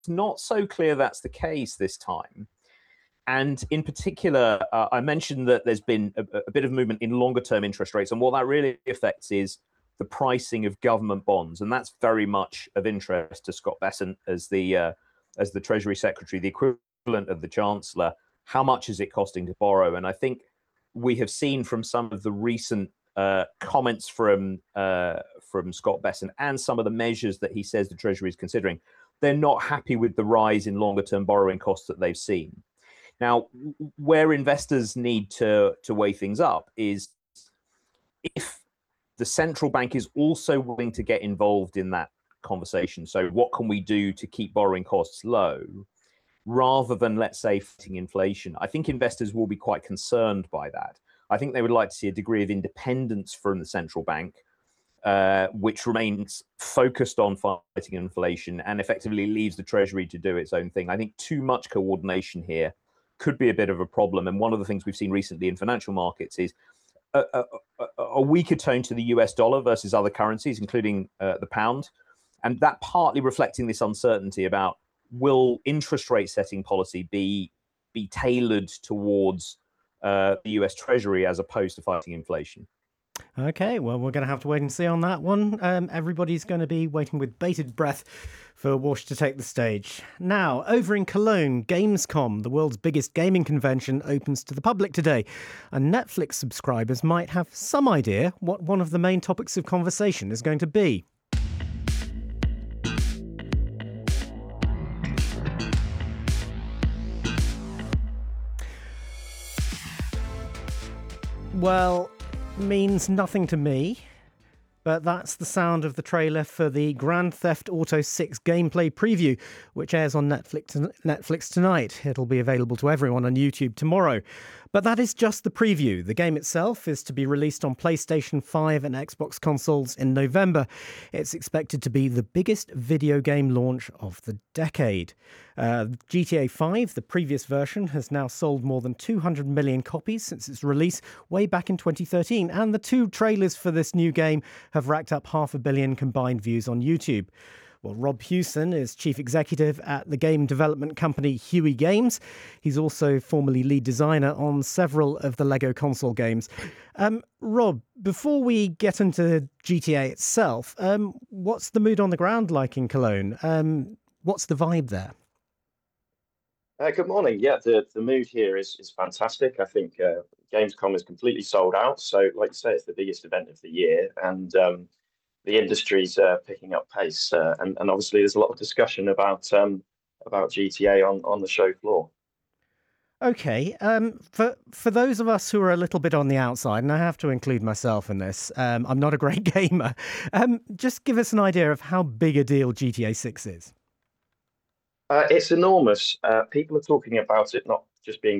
not so clear that's the case this time. And in particular, I mentioned that there's been a bit of movement in longer term interest rates. And what that really affects is the pricing of government bonds. And that's very much of interest to Scott Bessent as the Treasury Secretary, the equivalent of the Chancellor. How much is it costing to borrow? And I think we have seen from some of the recent comments from Scott Bessent and some of the measures that he says the Treasury is considering, they're not happy with the rise in longer term borrowing costs that they've seen. Now, where investors need to weigh things up is if the central bank is also willing to get involved in that conversation. So what can we do to keep borrowing costs low rather than, let's say, fighting inflation? I think investors will be quite concerned by that. I think they would like to see a degree of independence from the central bank, which remains focused on fighting inflation and effectively leaves the Treasury to do its own thing. I think too much coordination here could be a bit of a problem. And one of the things we've seen recently in financial markets is a weaker tone to the US dollar versus other currencies, including the pound. And that partly reflecting this uncertainty about will interest rate setting policy be tailored towards the US Treasury as opposed to fighting inflation. Okay, well, we're going to have to wait and see on that one. Everybody's going to be waiting with bated breath for Wash to take the stage. Now, over in Cologne, Gamescom, the world's biggest gaming convention, opens to the public today. And Netflix subscribers might have some idea what one of the main topics of conversation is going to be. Well, means nothing to me, but that's the sound of the trailer for the Grand Theft Auto 6 gameplay preview, which airs on Netflix tonight. It'll be available to everyone on YouTube tomorrow. But that is just the preview. The game itself is to be released on PlayStation 5 and Xbox consoles in November. It's expected to be the biggest video game launch of the decade. GTA 5, the previous version, has now sold more than 200 million copies since its release way back in 2013, and the two trailers for this new game have racked up 500 million combined views on YouTube. Well, Rob Hewson is chief executive at the game development company Huey Games. He's also formerly lead designer on several of the Lego console games. Rob, before we get into GTA itself, what's the mood on the ground like in Cologne? What's the vibe there? Good morning. Yeah, the mood here is fantastic. I think Gamescom is completely sold out. So, like you say, it's the biggest event of the year, and the industry's picking up pace. And obviously, there's a lot of discussion about GTA on the show floor. Okay, for those of us who are a little bit on the outside, and I have to include myself in this, I'm not a great gamer. Just give us an idea of how big a deal GTA 6 is. It's enormous. People are talking about it not just being